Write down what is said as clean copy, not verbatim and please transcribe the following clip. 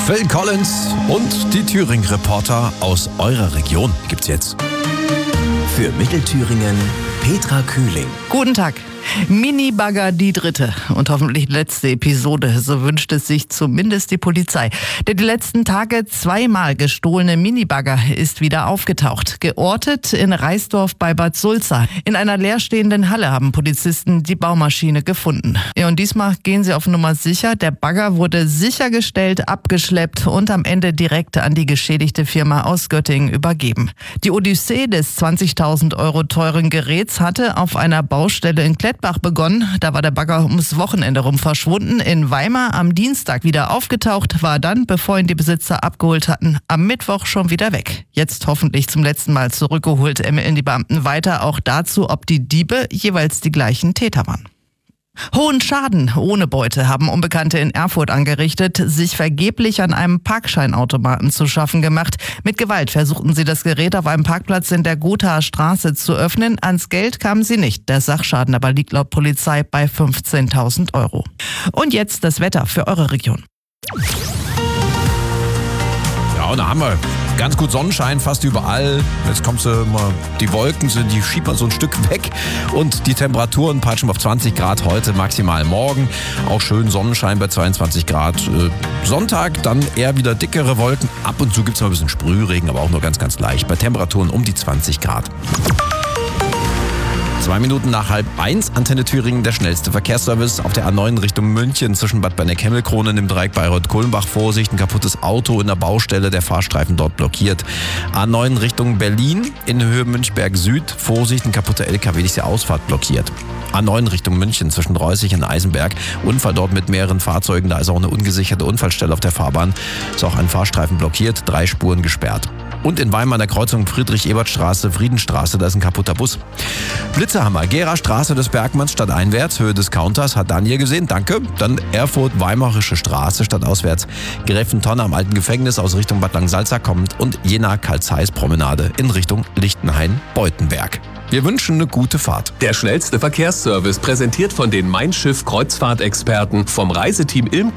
Phil Collins und die Thüringen-Reporter aus eurer Region gibt's jetzt. Für Mittelthüringen Petra Kühling. Guten Tag. Minibagger die dritte und hoffentlich letzte Episode, so wünscht es sich zumindest die Polizei. Der die letzten Tage zweimal gestohlene Minibagger ist wieder aufgetaucht. Geortet in Reisdorf bei Bad Sulza. In einer leerstehenden Halle haben Polizisten die Baumaschine gefunden. Ja, und diesmal gehen sie auf Nummer sicher. Der Bagger wurde sichergestellt, abgeschleppt und am Ende direkt an die geschädigte Firma aus Göttingen übergeben. Die Odyssee des 20.000 € teuren Geräts hatte auf einer Baustelle in Klettbach begonnen. Da war der Bagger ums Wochenende rum verschwunden. In Weimar am Dienstag wieder aufgetaucht, war dann, bevor ihn die Besitzer abgeholt hatten, am Mittwoch schon wieder weg. Jetzt hoffentlich zum letzten Mal zurückgeholt, ermitteln die Beamten weiter auch dazu, ob die Diebe jeweils die gleichen Täter waren. Hohen Schaden ohne Beute haben Unbekannte in Erfurt angerichtet, sich vergeblich an einem Parkscheinautomaten zu schaffen gemacht. Mit Gewalt versuchten sie das Gerät auf einem Parkplatz in der Gothaer Straße zu öffnen. Ans Geld kamen sie nicht. Der Sachschaden aber liegt laut Polizei bei 15.000 €. Und jetzt das Wetter für eure Region. Ja, und da haben wir ganz gut Sonnenschein fast überall. Jetzt kommt mal, die Wolken, die schiebt man so ein Stück weg. Und die Temperaturen peitschen auf 20 Grad heute, maximal morgen. Auch schön Sonnenschein bei 22 Grad. Sonntag dann eher wieder dickere Wolken. Ab und zu gibt es mal ein bisschen Sprühregen, aber auch nur ganz, ganz leicht. Bei Temperaturen um die 20 Grad. 2 Minuten nach 12:30, Antenne Thüringen, der schnellste Verkehrsservice auf der A9 Richtung München zwischen Bad Berneck-Hemmelkronen im Dreieck Bayreuth-Kulmbach. Vorsicht, ein kaputtes Auto in der Baustelle, der Fahrstreifen dort blockiert. A9 Richtung Berlin in Höhe Münchberg Süd. Vorsicht, ein kaputter LKW, ist die Ausfahrt blockiert. A9 Richtung München zwischen Reußig und Eisenberg. Unfall dort mit mehreren Fahrzeugen, da ist auch eine ungesicherte Unfallstelle auf der Fahrbahn. Ist auch ein Fahrstreifen blockiert, 3 Spuren gesperrt. Und in Weimar an der Kreuzung Friedrich-Ebert-Straße, Friedenstraße, da ist ein kaputter Bus. Blitzerhammer, Gera-Straße des Bergmanns stadteinwärts, Höhe des Counters, hat Daniel gesehen, danke. Dann Erfurt-Weimarische Straße stadtauswärts, Gräfentonne am alten Gefängnis aus Richtung Bad Langsalza kommt und Jena-Karl-Zeiss-Promenade in Richtung Lichtenhain-Beutenberg. Wir wünschen eine gute Fahrt. Der schnellste Verkehrsservice, präsentiert von den Mein Schiff Kreuzfahrtexperten vom Reiseteam Ilm